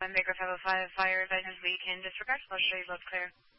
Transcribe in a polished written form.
Baker 505, fire advisors, we can disregard. Let's show you load clear.